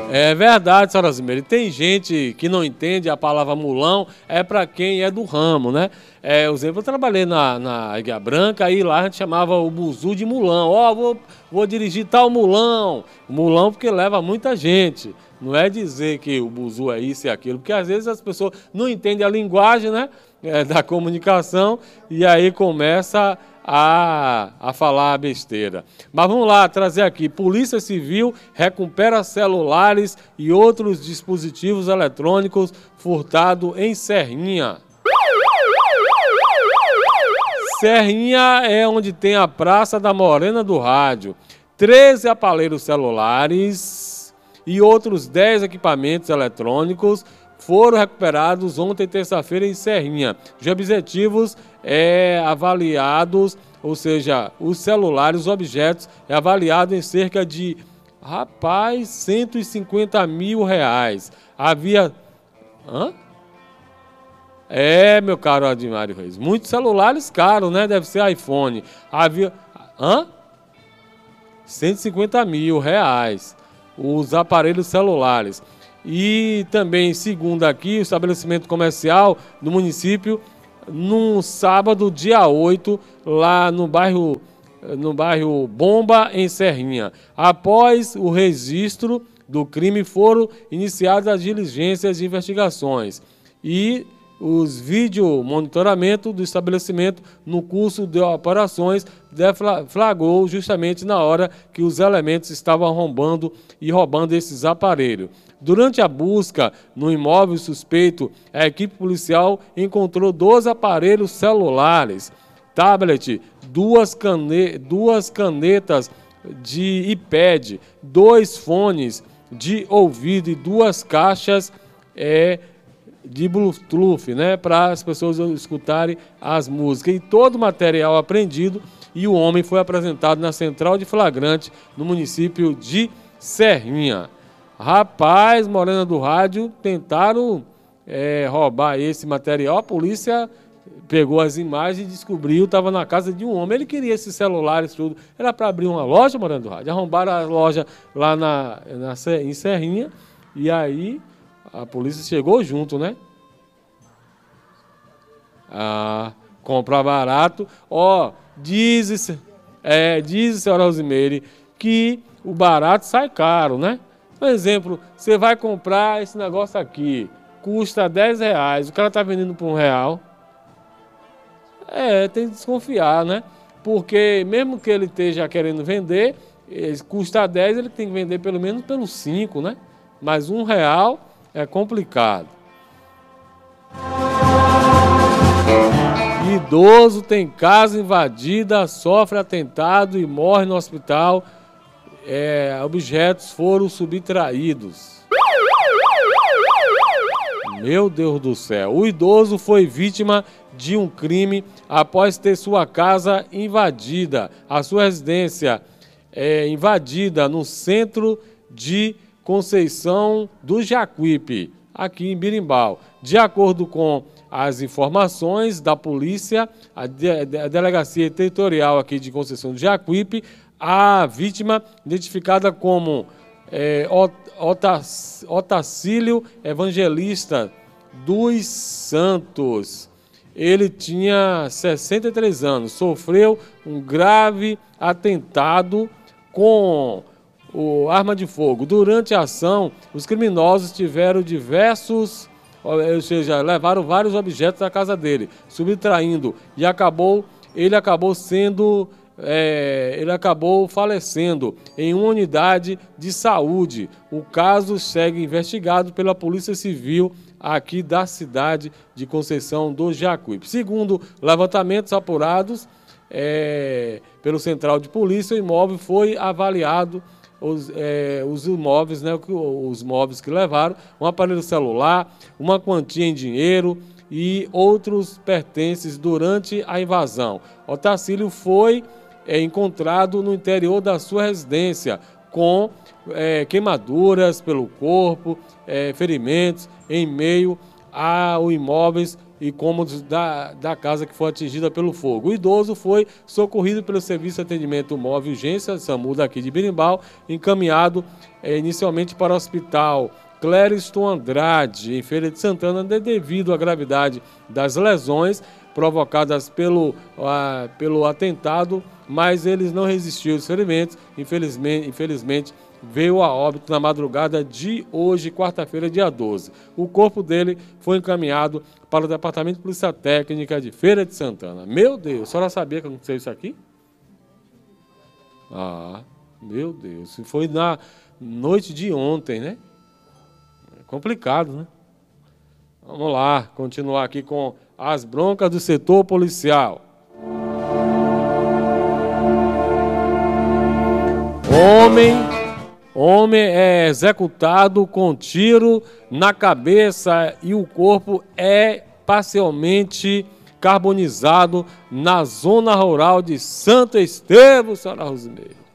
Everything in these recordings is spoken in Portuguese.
É verdade, senhora Zimeira. Tem gente que não entende a palavra mulão, é para quem é do ramo, né? Por exemplo, eu trabalhei na Águia Branca e lá a gente chamava o buzu de mulão. Vou dirigir tal mulão. Mulão porque leva muita gente. Não é dizer que o buzu é isso e aquilo, porque às vezes as pessoas não entendem a linguagem, né? Da comunicação e aí começa a falar besteira. Mas vamos lá, trazer aqui. Polícia Civil recupera celulares e outros dispositivos eletrônicos furtados em Serrinha. Serrinha é onde tem a Praça da Morena do Rádio. 13 aparelhos celulares e outros 10 equipamentos eletrônicos foram recuperados ontem, terça-feira, em Serrinha. Os objetivos avaliados, ou seja, os celulares, os objetos, avaliado em cerca de, R$150 mil. Havia... meu caro Admário Reis, muitos celulares caros, né? Deve ser iPhone. Havia... R$150 mil, os aparelhos celulares. E também, segundo aqui, o estabelecimento comercial do município, num sábado, dia 8, lá no bairro Bomba, em Serrinha. Após o registro do crime, foram iniciadas as diligências de investigações e os videomonitoramento do estabelecimento no curso de operações flagrou justamente na hora que os elementos estavam roubando esses aparelhos. Durante a busca no imóvel suspeito, a equipe policial encontrou 12 aparelhos celulares, tablet, duas canetas de iPad, 2 fones de ouvido e 2 caixas de Bluetooth, né, para as pessoas escutarem as músicas. E todo o material apreendido e o homem foi apresentado na central de flagrante no município de Serrinha. Rapaz, Morena do Rádio, tentaram roubar esse material. A polícia pegou as imagens e descobriu, estava na casa de um homem. Ele queria esses celulares, tudo. Era para abrir uma loja, Morena do Rádio. Arrombaram a loja lá em Serrinha e aí a polícia chegou junto, né? Comprar barato. Diz senhora Rosimeire, que o barato sai caro, né? Por exemplo, você vai comprar esse negócio aqui, custa R$10, o cara tá vendendo por R$1. Tem que desconfiar, né? Porque mesmo que ele esteja querendo vender, custa 10, ele tem que vender pelo menos pelos 5, né? Mas R$1 é complicado. Idoso tem casa invadida, sofre atentado e morre no hospital. Objetos foram subtraídos. Meu Deus do céu. O idoso foi vítima de um crime após ter sua casa invadida. A sua residência invadida no centro de Conceição do Jacuípe, aqui em Birimbau. De acordo com as informações da polícia, a delegacia territorial aqui de Conceição do Jacuípe, a vítima, identificada como Otacílio Evangelista dos Santos. Ele tinha 63 anos, sofreu um grave atentado com arma de fogo. Durante a ação, os criminosos tiveram levaram vários objetos da casa dele, subtraindo, e ele acabou falecendo em uma unidade de saúde. O caso segue investigado pela Polícia Civil aqui da cidade de Conceição do Jacuípe. Segundo levantamentos apurados pelo Central de Polícia, o imóvel foi avaliado, os imóveis, né, os móveis que levaram, um aparelho celular, uma quantia em dinheiro e outros pertences durante a invasão. Otacílio foi encontrado no interior da sua residência com queimaduras pelo corpo, ferimentos em meio a imóveis e cômodos da casa que foi atingida pelo fogo. O idoso foi socorrido pelo Serviço de Atendimento Móvel e Urgência, SAMU daqui de Berimbau, encaminhado inicialmente para o Hospital Clériston Andrade, em Feira de Santana, devido à gravidade das lesões provocadas pelo atentado, mas eles não resistiu aos ferimentos. Infelizmente, veio a óbito na madrugada de hoje, quarta-feira, dia 12. O corpo dele foi encaminhado para o Departamento de Polícia Técnica de Feira de Santana. Meu Deus, a senhora sabia que aconteceu isso aqui? Ah, meu Deus, foi na noite de ontem, né? Complicado, né? Vamos lá, continuar aqui com as broncas do setor policial. Homem é executado com tiro na cabeça e o corpo é parcialmente carbonizado na zona rural de Santo Estevão, senhora Rosimeire.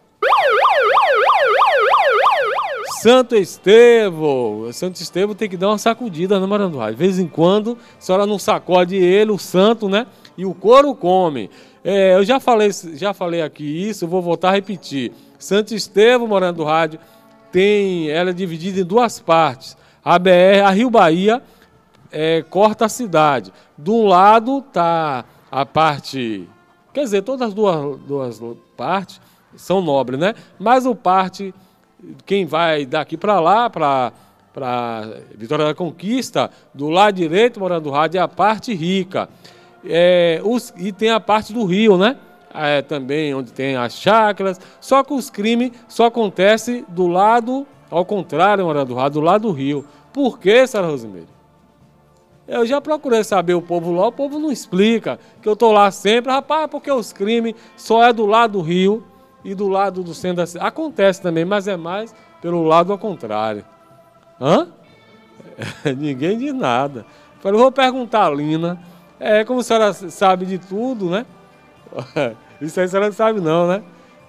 Santo Estevão tem que dar uma sacudida, né, Maranduá? De vez em quando, a senhora não sacode ele, o santo, né? E o couro come. Eu já falei aqui isso, vou voltar a repetir. Santo Estevão, Morando do Rádio, ela é dividida em duas partes. A BR, a Rio Bahia, corta a cidade. De um lado está a parte, quer dizer, todas as duas partes são nobres, né? Mas quem vai daqui para lá, para Vitória da Conquista, do lado direito, Morando do Rádio, é a parte rica. E tem a parte do rio, né? Também onde tem as chácaras, só que os crimes só acontecem do lado, ao contrário, Morando do Rádio, do lado do rio. Por quê, senhora Rosimeire? Eu já procurei saber o povo lá, o povo não explica, que eu estou lá sempre, rapaz, porque os crimes só é do lado do rio e do lado do centro da cidade. Acontece também, mas é mais pelo lado ao contrário. Hã? Ninguém diz nada. Falei, vou perguntar a Lina. Como a senhora sabe de tudo, né? Isso aí a senhora não sabe não, né?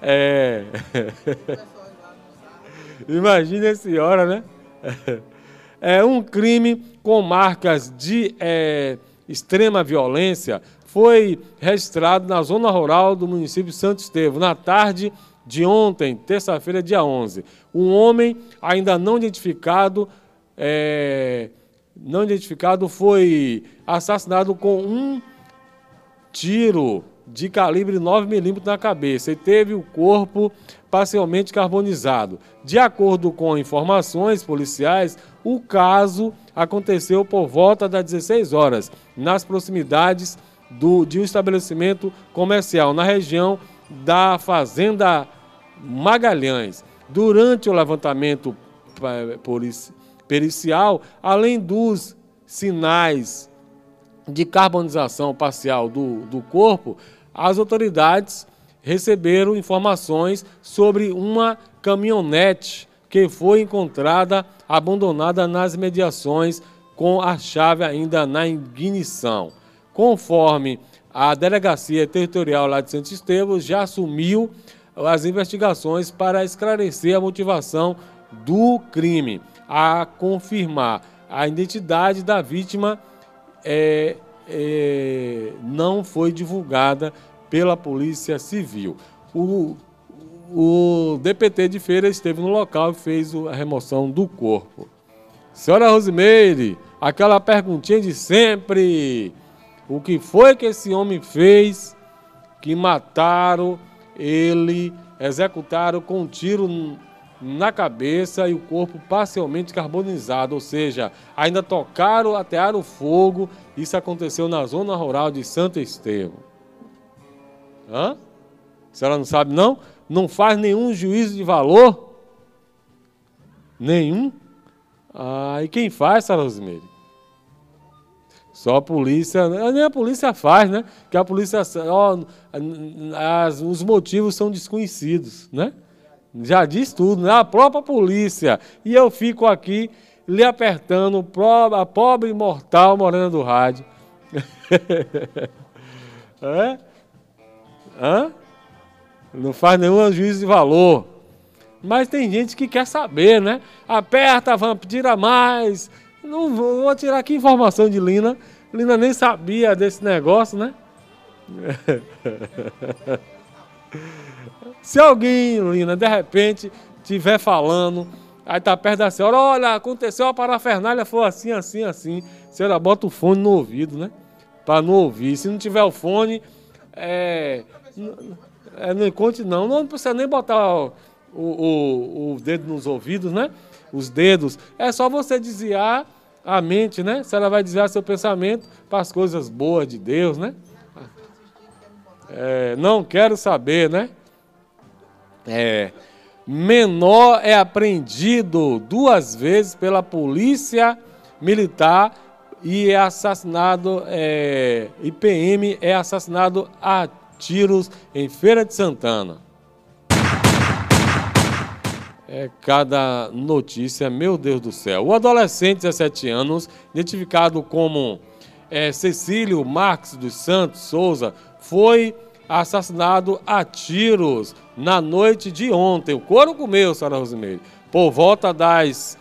Imagine a senhora, né? Um crime com marcas de extrema violência foi registrado na zona rural do município de Santo Estevão, na tarde de ontem, terça-feira, dia 11. Um homem ainda não identificado foi assassinado com um tiro de calibre 9mm na cabeça e teve o corpo parcialmente carbonizado. De acordo com informações policiais, o caso aconteceu por volta das 16 horas, nas proximidades de um estabelecimento comercial, na região da Fazenda Magalhães. Durante o levantamento pericial, além dos sinais de carbonização parcial do corpo, as autoridades receberam informações sobre uma caminhonete que foi encontrada abandonada nas imediações com a chave ainda na ignição. Conforme a Delegacia Territorial lá de Santo Estevão já assumiu as investigações para esclarecer a motivação do crime. A confirmar a identidade da vítima não foi divulgada pela Polícia Civil. O DPT de Feira esteve no local e fez a remoção do corpo. Senhora Rosimeire, aquela perguntinha de sempre. O que foi que esse homem fez que mataram ele, executaram com um tiro na cabeça e o corpo parcialmente carbonizado, ou seja, ainda atearam fogo. Isso aconteceu na zona rural de Santo Estevão. A senhora não sabe, não? Não faz nenhum juízo de valor? Nenhum? E quem faz, senhora Rosimeire? Só a polícia, nem a polícia faz, né? Que a polícia, os motivos são desconhecidos, né? Já diz tudo, né? A própria polícia. E eu fico aqui lhe apertando a pobre mortal Morando do Rádio. Não faz nenhum juízo de valor. Mas tem gente que quer saber, né? Aperta, tira mais. Não vou tirar aqui informação de Lina. Lina nem sabia desse negócio, né? Se alguém, Lina, de repente, estiver falando, aí tá perto da senhora, olha, aconteceu a parafernália, foi assim, assim, assim. A senhora bota o fone no ouvido, né? Para não ouvir. Se não tiver o fone, não conte não. Não precisa nem botar o dedo nos ouvidos, né? Os dedos. É só você desviar a mente, né? Se ela vai desviar seu pensamento para as coisas boas de Deus, né? Não quero saber, né? Menor é apreendido 2 vezes pela polícia militar e é assassinado, IPM é assassinado a tiros em Feira de Santana. Cada notícia, meu Deus do céu. O adolescente de 17 anos, identificado como Cecílio Marques dos Santos Souza, foi assassinado a tiros na noite de ontem. O couro comeu, senhora Rosimeire, por volta das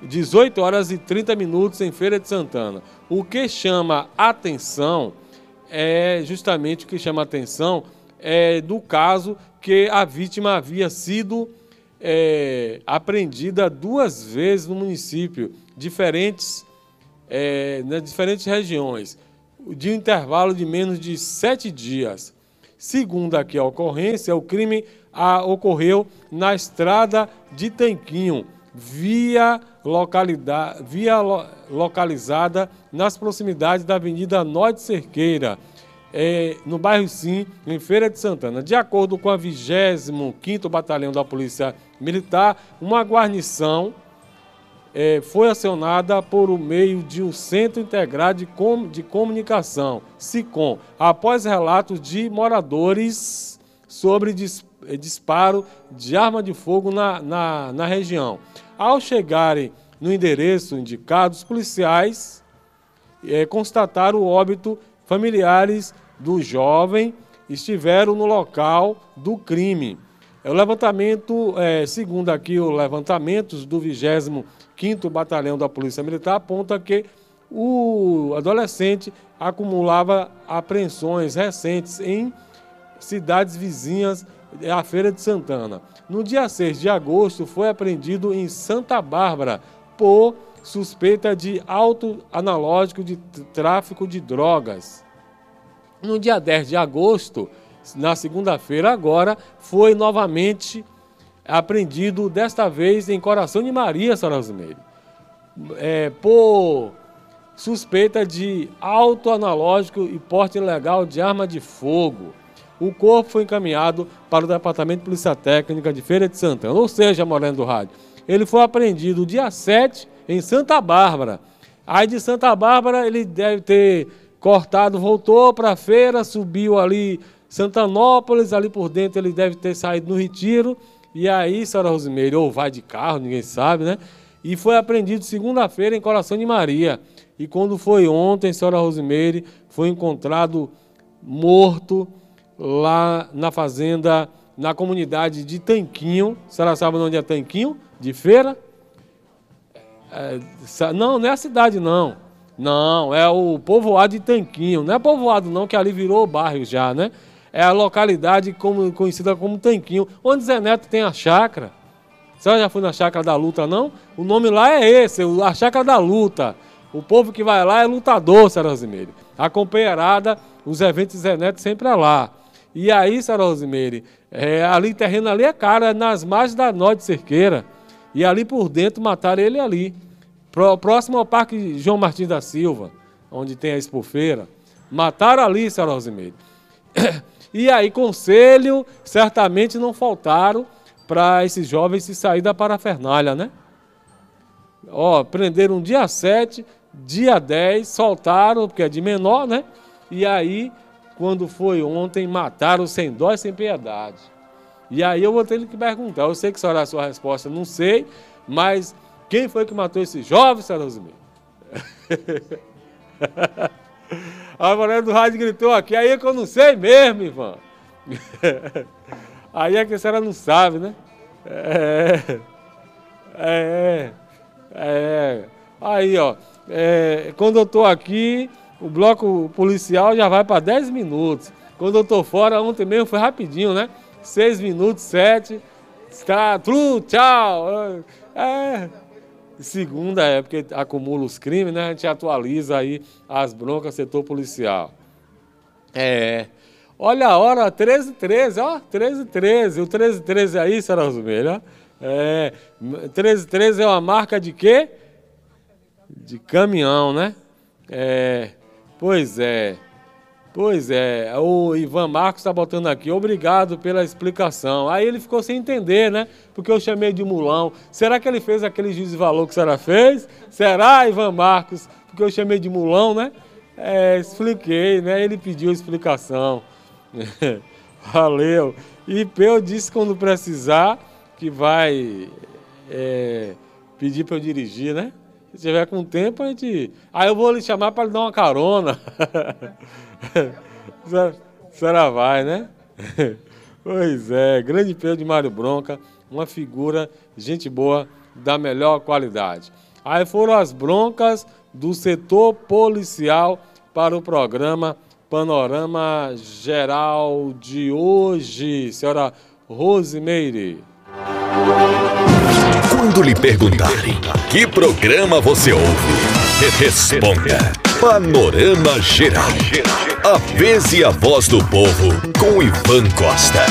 18h30 em Feira de Santana. O que chama atenção justamente o que chama atenção do caso que a vítima havia sido apreendida 2 vezes no município, diferentes regiões, de um intervalo de menos de 7 dias. Segundo aqui a ocorrência, o crime ocorreu na estrada de Tanquinho, via localizada nas proximidades da Avenida Nó de Cerqueira, no bairro Sim, em Feira de Santana. De acordo com a 25º Batalhão da Polícia Militar, uma guarnição foi acionada por meio de um Centro Integrado de Comunicação, SICOM, após relatos de moradores sobre disparo de arma de fogo na região. Ao chegarem no endereço indicado, os policiais constataram o óbito. Familiares do jovem estiveram no local do crime. O levantamento, segundo aqui o levantamento do 25º Batalhão da Polícia Militar, aponta que o adolescente acumulava apreensões recentes em cidades vizinhas à Feira de Santana. No dia 6 de agosto, foi apreendido em Santa Bárbara por suspeita de auto analógico de tráfico de drogas. No dia 10 de agosto, na segunda-feira agora, foi novamente apreendido, desta vez em Coração de Maria, senhora Rosimeire, por suspeita de auto analógico e porte ilegal de arma de fogo. O corpo foi encaminhado para o Departamento de Polícia Técnica de Feira de Santana, ou seja, Moreno do Rádio. Ele foi apreendido dia 7 em Santa Bárbara. Aí de Santa Bárbara ele deve ter cortado, voltou para a feira, subiu ali Santanópolis, ali por dentro ele deve ter saído no Retiro, e aí, senhora Rosimeire, ou vai de carro, ninguém sabe, né? E foi apreendido segunda-feira em Coração de Maria. E quando foi ontem, senhora Rosimeire, foi encontrado morto lá na fazenda, na comunidade de Tanquinho. A senhora sabe onde é Tanquinho? De Feira? Não é a cidade, não. Não, é o povoado de Tanquinho. Não é povoado, não, que ali virou bairro já, né? É a localidade conhecida como Tanquinho, onde Zé Neto tem a chácara. A senhora já foi na Chácara da Luta, não? O nome lá é esse, a Chácara da Luta. O povo que vai lá é lutador, senhora Rosimeire. A companheirada, os eventos de Zé Neto sempre é lá. E aí, senhora Rosimeire, ali, terreno ali é caro, é nas margens da Nó de Cerqueira. E ali por dentro mataram ele ali. Próximo ao Parque João Martins da Silva, onde tem a Expofeira. Mataram ali, senhora Rosimeire. E aí, conselho, certamente não faltaram para esses jovens se sair da parafernália, né? Prenderam dia 7, dia 10, soltaram, porque é de menor, né? E aí, quando foi ontem, mataram sem dó e sem piedade. E aí eu vou ter que perguntar, eu sei que será a sua resposta, não sei, mas quem foi que matou esse jovem, senhora Rosimeire? A mulher do rádio gritou aqui, aí é que eu não sei mesmo, Ivan. Aí é que a senhora não sabe, né? Aí, ó, quando eu estou aqui, o bloco policial já vai para 10 minutos. Quando eu tô fora, ontem mesmo foi rapidinho, né? 6 minutos, 7. Tá, tchau. Segunda é porque acumula os crimes, né? A gente atualiza aí as broncas, setor policial. Olha a hora, 13h13, ó, 13h13. O 13h13 aí, Sara Rosmeira, ó. 13h13 é uma marca de quê? De caminhão, né? Pois é, o Ivan Marcos está botando aqui, obrigado pela explicação. Aí ele ficou sem entender, né? Porque eu chamei de mulão. Será que ele fez aquele juízo de valor que a senhora fez? Será, Ivan Marcos? Porque eu chamei de mulão, né? Expliquei, né? Ele pediu explicação. Valeu. E Peu disse quando precisar que vai pedir para eu dirigir, né? Se tiver com tempo, a gente... Aí eu vou lhe chamar para lhe dar uma carona. A senhora vai, né? Pois é, grande Peu de Mário Bronca, uma figura, gente boa, da melhor qualidade. Aí foram as broncas do setor policial para o programa Panorama Geral de hoje. Senhora Rosimeire. Quando lhe perguntarem que programa você ouve, responda Panorama Geral. A vez e a voz do povo com Ivan Costa.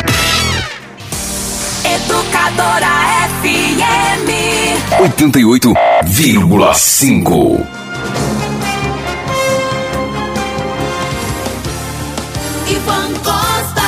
Educadora FM 88,5. Ivan Costa.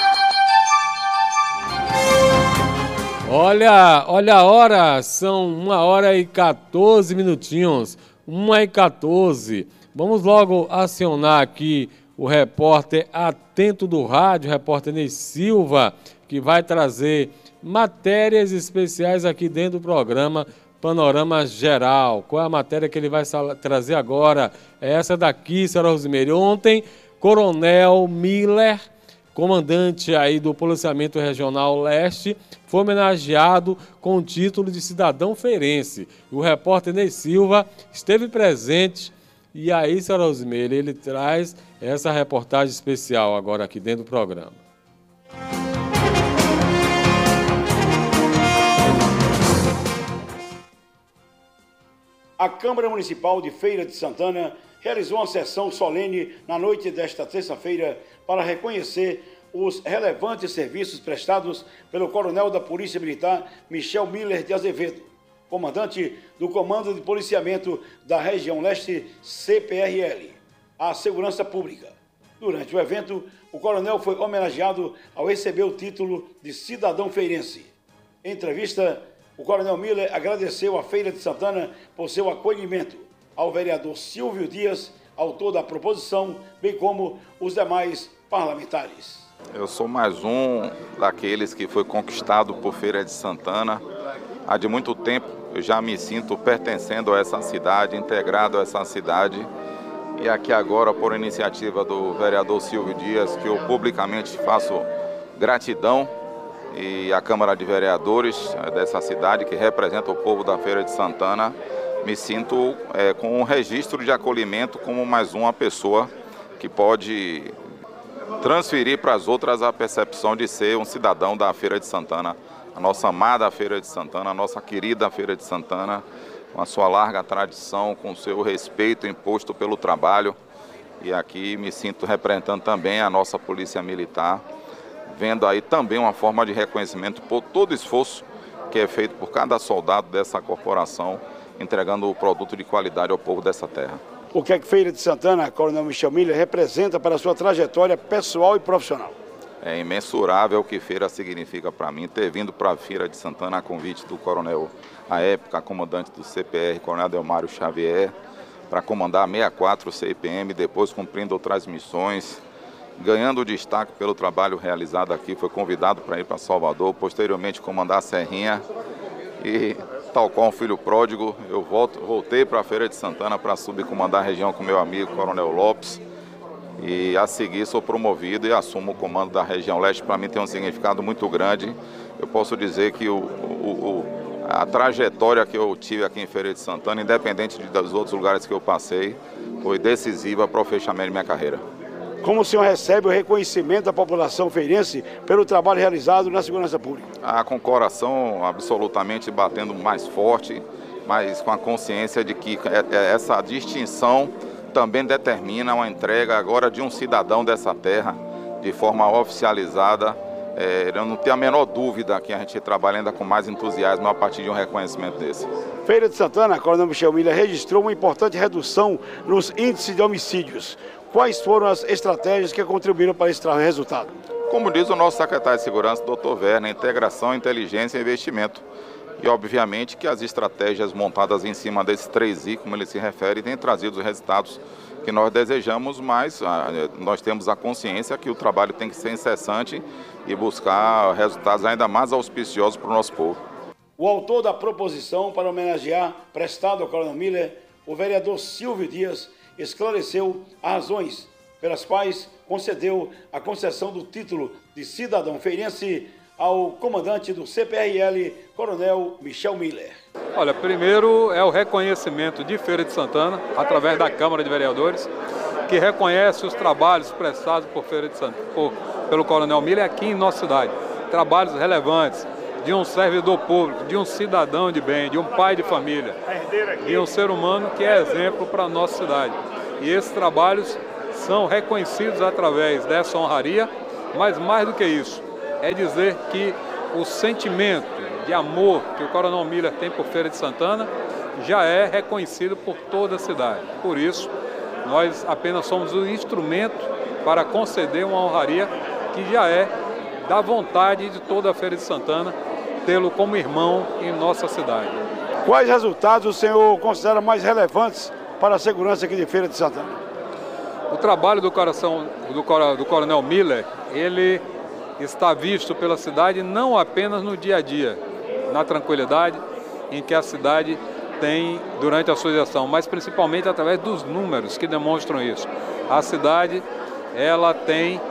Olha a hora, são 1h14 minutinhos, 1h14. Vamos logo acionar aqui o repórter atento do rádio, o repórter Ney Silva, que vai trazer matérias especiais aqui dentro do programa Panorama Geral. Qual é a matéria que ele vai trazer agora? É essa daqui, senhora Rosimeire. Ontem, Coronel Miller, comandante aí do Policiamento Regional Leste, foi homenageado com o título de cidadão feirense. E o repórter Ney Silva esteve presente. E aí, senhora Rosimeire, ele traz essa reportagem especial agora aqui dentro do programa. A Câmara Municipal de Feira de Santana realizou uma sessão solene na noite desta terça-feira para reconhecer os relevantes serviços prestados pelo coronel da Polícia Militar Michel Miller de Azevedo, comandante do Comando de Policiamento da Região Leste CPRL, a Segurança Pública. Durante o evento, o coronel foi homenageado ao receber o título de cidadão feirense. Em entrevista, o coronel Miller agradeceu à Feira de Santana por seu acolhimento, ao vereador Silvio Dias, autor da proposição, bem como os demais parlamentares. Eu sou mais um daqueles que foi conquistado por Feira de Santana. Há de muito tempo eu já me sinto pertencendo a essa cidade, integrado a essa cidade. E aqui agora, por iniciativa do vereador Silvio Dias, que eu publicamente faço gratidão, e a Câmara de Vereadores dessa cidade, que representa o povo da Feira de Santana, me sinto com um registro de acolhimento como mais uma pessoa que pode transferir para as outras a percepção de ser um cidadão da Feira de Santana, a nossa amada Feira de Santana, a nossa querida Feira de Santana, com a sua larga tradição, com o seu respeito imposto pelo trabalho. E aqui me sinto representando também a nossa Polícia Militar, vendo aí também uma forma de reconhecimento por todo o esforço que é feito por cada soldado dessa corporação, entregando o produto de qualidade ao povo dessa terra. O que é que Feira de Santana, coronel Michel Miller, representa para a sua trajetória pessoal e profissional? É imensurável o que feira significa para mim, ter vindo para a Feira de Santana a convite do coronel, à época comandante do CPR, coronel Delmário Xavier, para comandar 64 CPM, depois cumprindo outras missões, ganhando destaque pelo trabalho realizado aqui, foi convidado para ir para Salvador, posteriormente comandar a Serrinha e, tal qual um filho pródigo, eu voltei para a Feira de Santana para subcomandar a região com meu amigo Coronel Lopes. E a seguir sou promovido e assumo o comando da região leste. Para mim tem um significado muito grande. Eu posso dizer que a trajetória que eu tive aqui em Feira de Santana, independente dos outros lugares que eu passei, foi decisiva para o fechamento de minha carreira. Como o senhor recebe o reconhecimento da população feirense pelo trabalho realizado na segurança pública? Com o coração absolutamente batendo mais forte, mas com a consciência de que essa distinção também determina uma entrega agora de um cidadão dessa terra de forma oficializada. Eu não tenho a menor dúvida que a gente trabalha ainda com mais entusiasmo a partir de um reconhecimento desse. Feira de Santana, Coronel Michel Miller registrou uma importante redução nos índices de homicídios. Quais foram as estratégias que contribuíram para esse resultado? Como diz o nosso secretário de Segurança, Dr. Werner, integração, inteligência e investimento. E, obviamente, que as estratégias montadas em cima desses 3I, como ele se refere, têm trazido os resultados que nós desejamos, mas nós temos a consciência que o trabalho tem que ser incessante e buscar resultados ainda mais auspiciosos para o nosso povo. O autor da proposição para homenagear prestado ao Coronel Miller, o vereador Silvio Dias, esclareceu as razões pelas quais concedeu a concessão do título de cidadão feirense ao comandante do CPRL, Coronel Michel Miller. Olha, primeiro é o reconhecimento de Feira de Santana, através da Câmara de Vereadores, que reconhece os trabalhos prestados por Feira de Santana, pelo Coronel Miller aqui em nossa cidade. Trabalhos relevantes de um servidor público, de um cidadão de bem, de um pai de família, de um ser humano que é exemplo para a nossa cidade. E esses trabalhos são reconhecidos através dessa honraria, mas mais do que isso, é dizer que o sentimento de amor que o Coronel Miller tem por Feira de Santana já é reconhecido por toda a cidade. Por isso, nós apenas somos o instrumento para conceder uma honraria que já é da vontade de toda a Feira de Santana tê-lo como irmão em nossa cidade. Quais resultados o senhor considera mais relevantes para a segurança aqui de Feira de Santana? O trabalho do Coronel Miller, ele está visto pela cidade não apenas no dia a dia, na tranquilidade em que a cidade tem durante a sua gestão, mas principalmente através dos números que demonstram isso. A cidade, ela tem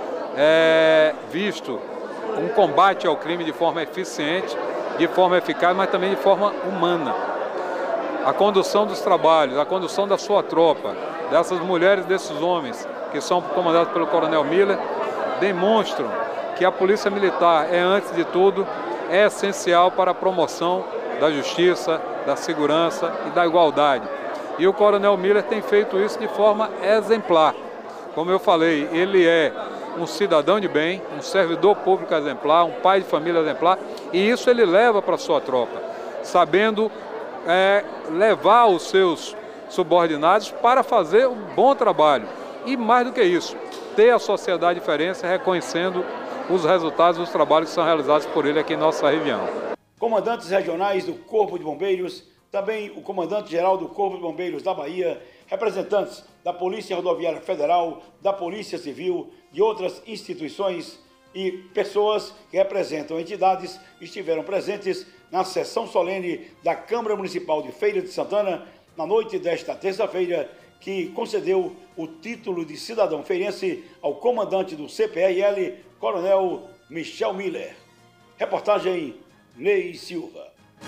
visto um combate ao crime de forma eficiente, de forma eficaz, mas também de forma humana. A condução dos trabalhos, a condução da sua tropa, dessas mulheres, desses homens que são comandados pelo Coronel Miller, demonstram que a Polícia Militar é, antes de tudo, é essencial para a promoção da justiça, da segurança e da igualdade. E o Coronel Miller tem feito isso de forma exemplar. Como eu falei, ele é um cidadão de bem, um servidor público exemplar, um pai de família exemplar, e isso ele leva para a sua tropa, sabendo levar os seus subordinados para fazer um bom trabalho. E mais do que isso, ter a sociedade feirense reconhecendo os resultados dos trabalhos que são realizados por ele aqui em nossa região. Comandantes regionais do Corpo de Bombeiros, também o comandante-geral do Corpo de Bombeiros da Bahia, representantes da Polícia Rodoviária Federal, da Polícia Civil, de outras instituições e pessoas que representam entidades estiveram presentes na sessão solene da Câmara Municipal de Feira de Santana, na noite desta terça-feira, que concedeu o título de cidadão feirense ao comandante do CPRL, Coronel Michel Miller. Reportagem Ney Silva.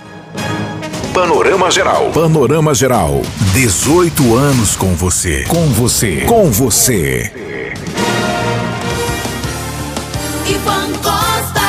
Panorama Geral. Panorama Geral. 18 anos com você. Com você. Com você. Ivan Costa.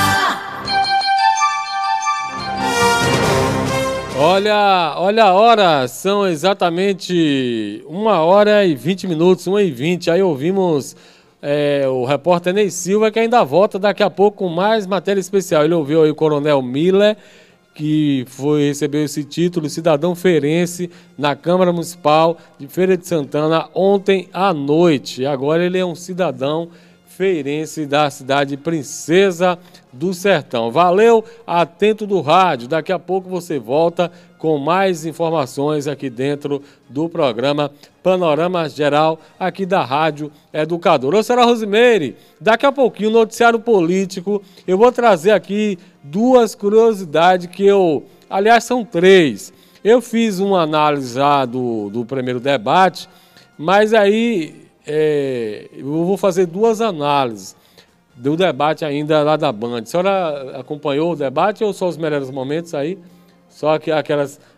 Olha a hora, são exatamente 1h20, 1h20. Aí ouvimos o repórter Ney Silva, que ainda volta daqui a pouco com mais matéria especial. Ele ouviu aí o Coronel Miller, que recebeu esse título de cidadão feirense na Câmara Municipal de Feira de Santana ontem à noite. Agora ele é um cidadão feirense da cidade Princesa do Sertão. Valeu, atento do rádio. Daqui a pouco você volta com mais informações aqui dentro do programa Panorama Geral, aqui da Rádio Educadora. Ô, senhora Rosimeire, daqui a pouquinho, no noticiário político, eu vou trazer aqui duas curiosidades aliás, são três. Eu fiz uma análise já do primeiro debate, mas aí eu vou fazer duas análises do debate ainda lá da Band. A senhora acompanhou o debate ou só os melhores momentos aí? Só que aquelas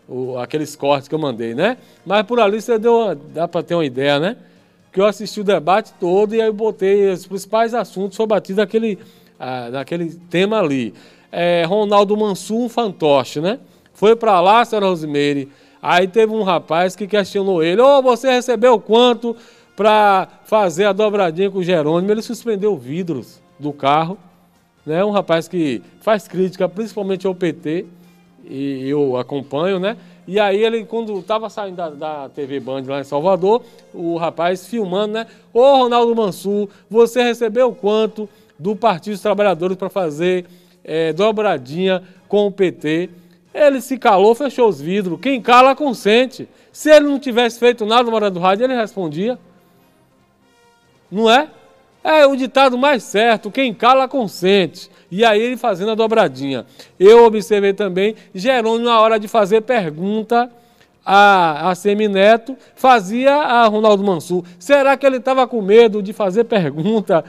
aqueles cortes que eu mandei, né? Mas por ali dá para ter uma ideia, né? Que eu assisti o debate todo e aí eu botei os principais assuntos, foi batido naquele tema ali. Ronaldo Mansur, um fantoche, né? Foi para lá, senhora Rosimeire, aí teve um rapaz que questionou ele, você recebeu quanto para fazer a dobradinha com o Jerônimo? Ele suspendeu vidros do carro, né? Um rapaz que faz crítica principalmente ao PT, e eu acompanho, né? E aí ele, quando estava saindo da TV Band lá em Salvador, o rapaz filmando, né? Ronaldo Mansur, você recebeu quanto do Partido dos Trabalhadores para fazer dobradinha com o PT? Ele se calou, fechou os vidros. Quem cala, consente. Se ele não tivesse feito nada no Morando do Rádio, ele respondia. Não é? É o ditado mais certo, quem cala, consente. E aí ele fazendo a dobradinha. Eu observei também, Jerônimo, na hora de fazer pergunta a Semineto, fazia a Ronaldo Mansur. Será que ele estava com medo de fazer pergunta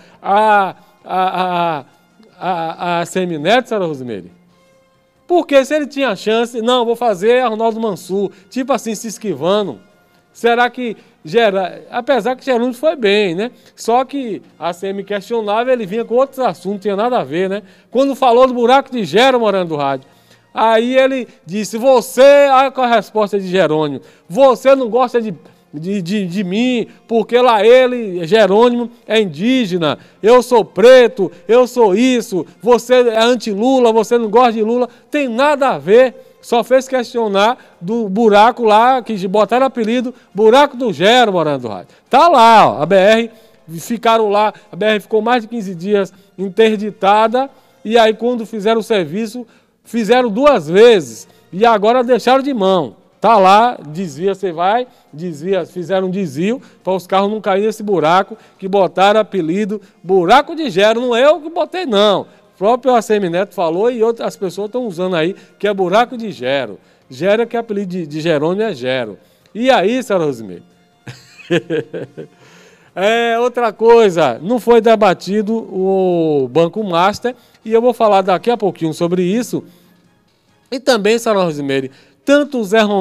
a Semineto, senhora Rosimeire? Porque se ele tinha chance, não, vou fazer a Ronaldo Mansur, tipo assim, se esquivando. Será que apesar que Jerônimo foi bem, né? Só que a CM questionava, ele vinha com outros assuntos, não tinha nada a ver, né? Quando falou do buraco de Gero Morando do Rádio, aí ele disse, olha qual é a resposta de Jerônimo, você não gosta de mim, porque lá Jerônimo, é indígena, eu sou preto, eu sou isso, você é anti-Lula, você não gosta de Lula, tem nada a ver. Só fez questionar do buraco lá, que botaram apelido, buraco do Gero Morando do Rádio. Tá lá, ó, a BR, ficaram lá, a BR ficou mais de 15 dias interditada, e aí quando fizeram o serviço, fizeram 2 vezes, e agora deixaram de mão. Tá lá, fizeram um desvio, para os carros não caírem nesse buraco, que botaram apelido, buraco de Gero, não é eu que botei não. O próprio ACM Neto falou e outras pessoas estão usando aí, que é buraco de Gero. Gero, que é apelido de Jerônimo, é Gero. E aí, senhora Rosimeire? Outra coisa, não foi debatido o Banco Master, e eu vou falar daqui a pouquinho sobre isso. E também, senhora Rosimeire, tanto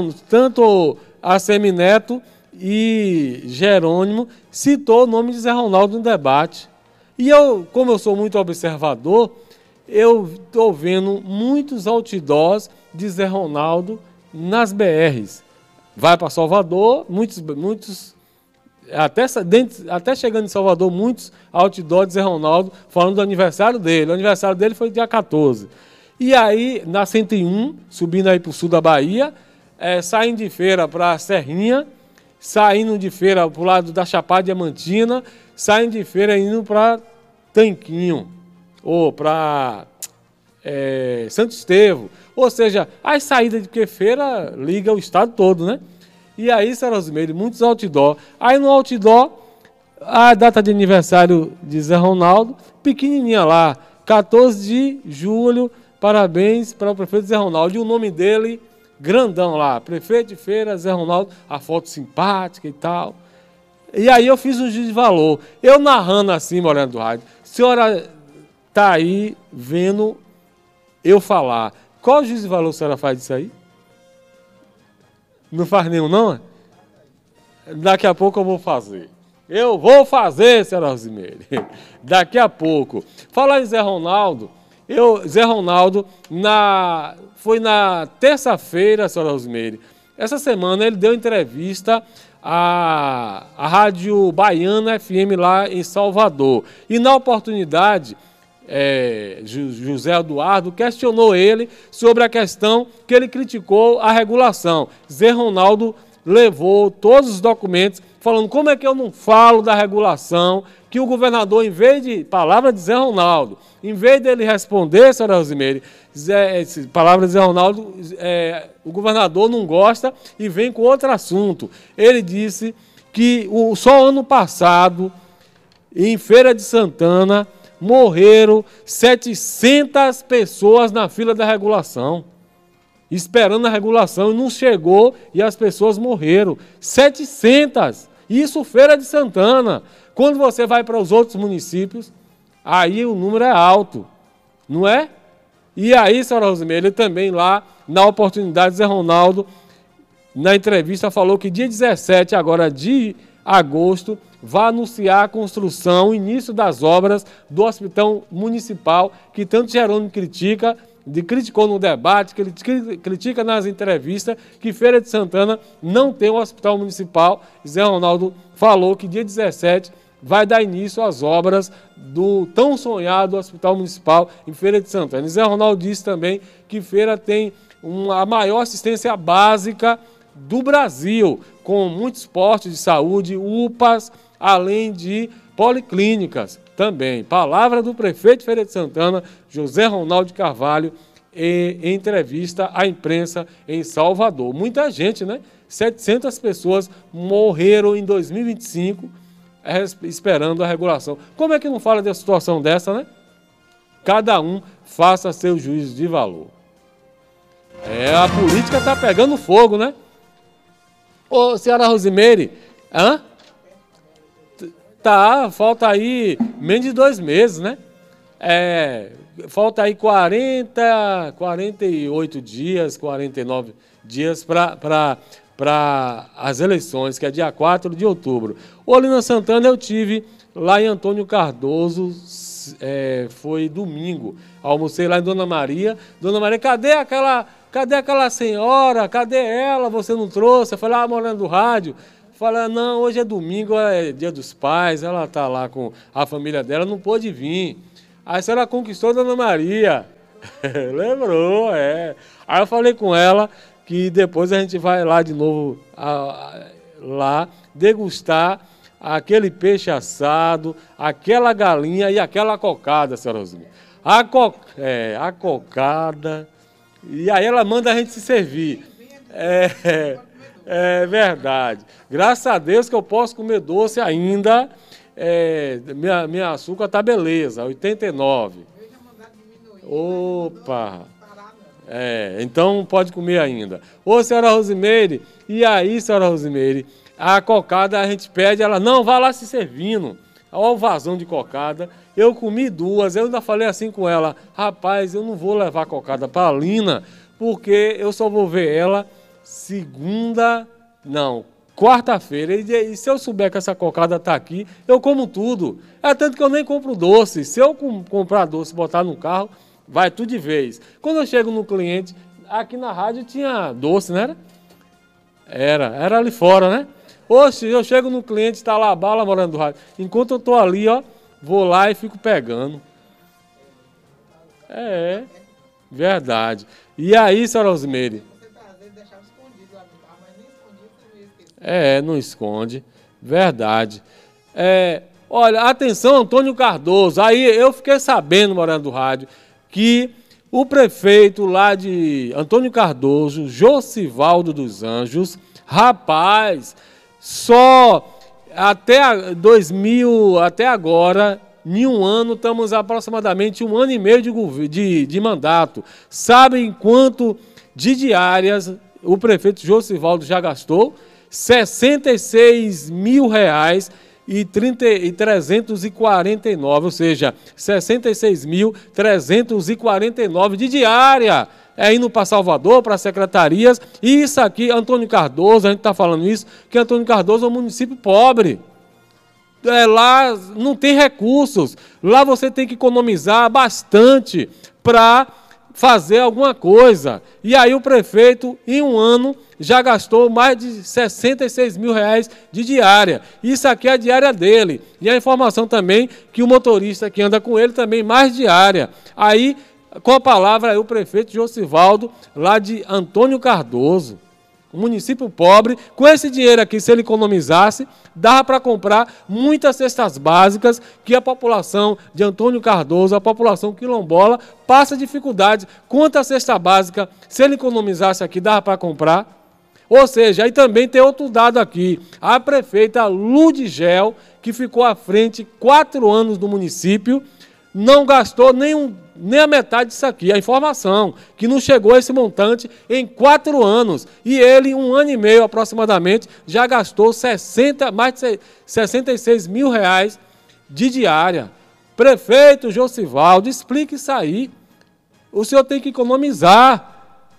ACM Neto e Jerônimo citou o nome de Zé Ronaldo no debate. E eu, como eu sou muito observador, eu estou vendo muitos outdoors de Zé Ronaldo nas BRs. Vai para Salvador, muitos até chegando em Salvador, muitos outdoors de Zé Ronaldo falando do aniversário dele. O aniversário dele foi dia 14. E aí, na 101, subindo aí para o sul da Bahia, saindo de feira para a Serrinha, saindo de feira para o lado da Chapada Diamantina, saindo de feira indo para Tanquinho, ou para Santo Estevão. Ou seja, as saídas de que feira liga o estado todo, né? E aí, senhora Rosimeire, muitos outdoor. Aí no outdoor, a data de aniversário de Zé Ronaldo, pequenininha lá, 14 de julho, parabéns para o prefeito Zé Ronaldo. E o nome dele, grandão lá, prefeito de feira, Zé Ronaldo, a foto simpática e tal. E aí eu fiz um juízo de valor. Eu narrando assim, Morando do Rádio, a senhora está aí vendo eu falar. Qual juízo de valor a senhora faz disso aí? Não faz nenhum, não? Daqui a pouco eu vou fazer. Eu vou fazer, senhora Rosimeire. Daqui a pouco. Falar em Zé Ronaldo, Zé Ronaldo, foi na terça-feira, senhora Rosimeire. Essa semana ele deu entrevista à Rádio Baiana FM lá em Salvador. E na oportunidade, José Eduardo questionou ele sobre a questão que ele criticou a regulação. Zé Ronaldo levou todos os documentos falando como é que eu não falo da regulação, que o governador, em vez de palavra de Zé Ronaldo, em vez dele responder, senhora Rosimeire, palavra de Zé Ronaldo, o governador não gosta e vem com outro assunto. Ele disse que só ano passado, em Feira de Santana, morreram 700 pessoas na fila da regulação, esperando a regulação, e não chegou e as pessoas morreram. 700! Isso Feira de Santana. Quando você vai para os outros municípios, aí o número é alto, não é? E aí, senhora Rosimeire, ele também lá, na oportunidade, Zé Ronaldo na entrevista, falou que dia 17 agora de agosto vai anunciar a construção, o início das obras do Hospital Municipal, que tanto Jerônimo criticou no debate, que ele critica nas entrevistas, que Feira de Santana não tem um hospital municipal. Zé Ronaldo falou que dia 17 vai dar início às obras do tão sonhado Hospital Municipal em Feira de Santana. E Zé Ronaldo disse também que Feira tem a maior assistência básica do Brasil, com muitos postos de saúde, UPAs, além de policlínicas também. Palavra do prefeito de Feira de Santana, José Ronaldo Carvalho, em entrevista à imprensa em Salvador. Muita gente, né? 700 pessoas morreram em 2025 esperando a regulação. Como é que não fala de uma situação dessa, né? Cada um faça seu juízo de valor. A política está pegando fogo, né? Ô, senhora Rosimeire, falta aí menos de 2 meses, né? Falta aí 48 dias, 49 dias para as eleições, que é dia 4 de outubro. Ô, Lina Santana, eu tive lá em Antônio Cardoso, foi domingo. Almocei lá em Dona Maria. Dona Maria, cadê aquela senhora? Cadê ela? Você não trouxe? Eu falei, morando do rádio. Falei, não, hoje é domingo, é dia dos pais, ela está lá com a família dela, não pôde vir. Aí a senhora conquistou a Dona Maria. Lembrou, Aí eu falei com ela que depois a gente vai lá de novo, lá, degustar aquele peixe assado, aquela galinha e aquela cocada, senhora Rosinha. A cocada. E aí ela manda a gente se servir. É verdade. Graças a Deus que eu posso comer doce ainda. Minha açúcar tá beleza, 89. Opa! Então pode comer ainda. Ô, senhora Rosimeire, e aí, senhora Rosimeire, a cocada a gente pede, ela não, vai lá se servindo. Olha o vazão de cocada. Eu comi 2, eu ainda falei assim com ela, rapaz, eu não vou levar a cocada para a Lina, porque eu só vou ver ela quarta-feira. E se eu souber que essa cocada está aqui, eu como tudo. Tanto que eu nem compro doce. Se eu comprar doce e botar no carro, vai tudo de vez. Quando eu chego no cliente, aqui na rádio tinha doce, não era? Era ali fora, né? Oxe, eu chego no cliente, está lá a bala morando do rádio. Enquanto eu estou ali, vou lá e fico pegando. Verdade. E aí, senhora Rosimeire? Não esconde. Verdade. Olha, atenção, Antônio Cardoso. Aí eu fiquei sabendo, morando do rádio, que o prefeito lá de Antônio Cardoso, Josivaldo dos Anjos, rapaz, só até agora, em um ano, estamos aproximadamente 1 ano e meio de mandato. Sabem quanto de diárias o prefeito Josivaldo já gastou? R$ 66.349, ou seja, 66.349 de diária. Indo para Salvador, para secretarias. E isso aqui, Antônio Cardoso, a gente está falando isso, que Antônio Cardoso é um município pobre. Lá não tem recursos. Lá você tem que economizar bastante para fazer alguma coisa. E aí o prefeito, em um ano, já gastou mais de R$ 66 mil de diária. Isso aqui é a diária dele. E a informação também que o motorista que anda com ele também mais diária. Aí, com a palavra aí o prefeito Josivaldo, lá de Antônio Cardoso, um município pobre. Com esse dinheiro aqui, se ele economizasse, dava para comprar muitas cestas básicas que a população de Antônio Cardoso, a população quilombola, passa dificuldade. Quanta cesta básica, se ele economizasse aqui, dava para comprar? Ou seja, aí também tem outro dado aqui. A prefeita Ludigel, que ficou à frente 4 anos do município, não gastou nem a metade disso aqui. A informação que não chegou a esse montante em 4 anos. E ele, em 1 ano e meio aproximadamente, já gastou mais de 66 mil de diária. Prefeito Josivaldo, explique isso aí. O senhor tem que economizar.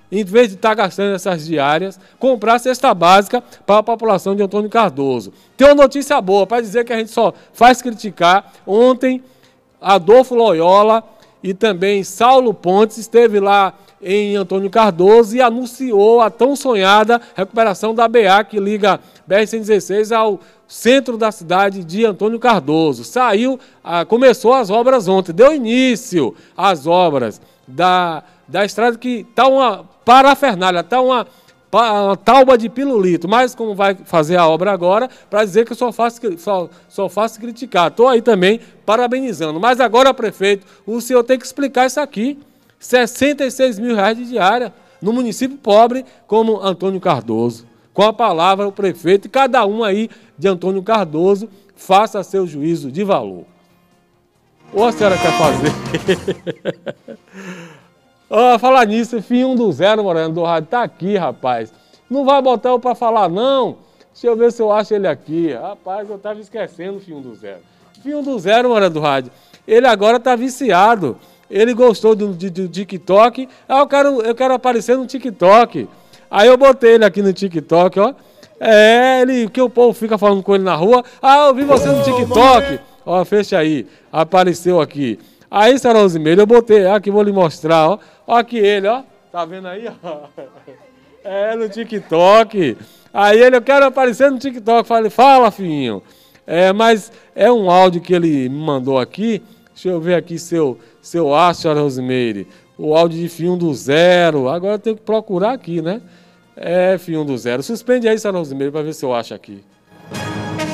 em vez de estar gastando essas diárias, comprar cesta básica para a população de Antônio Cardoso. Tem uma notícia boa para dizer que a gente só faz criticar. Ontem, Adolfo Loyola e também Saulo Pontes esteve lá em Antônio Cardoso e anunciou a tão sonhada recuperação da BA que liga BR-116 ao centro da cidade de Antônio Cardoso. Começou as obras ontem, deu início às obras da estrada que está uma parafernália, está uma tauba de pirulito, mas como vai fazer a obra agora, para dizer que eu só faço criticar. Estou aí também parabenizando. Mas agora, prefeito, o senhor tem que explicar isso aqui. 66 mil reais de diária no município pobre como Antônio Cardoso. Com a palavra, o prefeito e cada um aí de Antônio Cardoso faça seu juízo de valor. Ou a senhora quer fazer? Falar nisso, Finho do Zero, Moreno do Rádio, tá aqui, rapaz. Não vai botar eu para falar, não? Deixa eu ver se eu acho ele aqui. Rapaz, eu tava esquecendo o Finho do Zero. Finho do Zero, Moreno do Rádio, ele agora tá viciado. Ele gostou do TikTok. Eu quero aparecer no TikTok. Aí eu botei ele aqui no TikTok, ó. Que o povo fica falando com ele na rua. Eu vi você no TikTok. Ó, fecha aí. Apareceu aqui. Aí, Sra. Rosimeire, eu botei aqui, vou lhe mostrar, ó. Ó aqui ele, ó. Tá vendo aí, ó? No TikTok. Aí eu quero aparecer no TikTok. Falei, fala, filhinho. Mas é um áudio que ele me mandou aqui. Deixa eu ver aqui se eu acho, Sra. Rosimeire. O áudio de Finho do Zero. Agora eu tenho que procurar aqui, né? Finho do Zero. Suspende aí, Sra. Rosimeire, para ver se eu acho aqui.